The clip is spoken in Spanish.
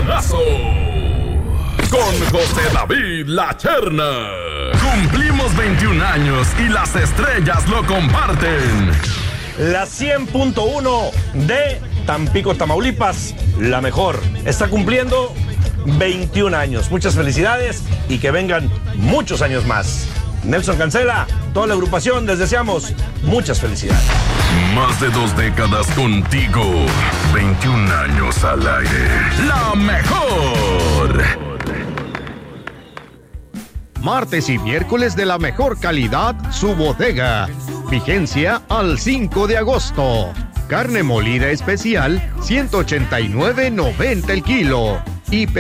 Montonazo. Con José David La Cherna. Cumplimos 21 años y las estrellas lo comparten. La 100.1 de Tampico, Tamaulipas, la mejor. Está cumpliendo 21 años. Muchas felicidades y que vengan muchos años más. Nelson Cancela, toda la agrupación, les deseamos muchas felicidades. Más de 2 décadas contigo. 21 años al aire. La mejor. Martes y miércoles de la mejor calidad, Su Bodega. Vigencia al 5 de agosto. Carne molida especial, $189.90 el kilo. Y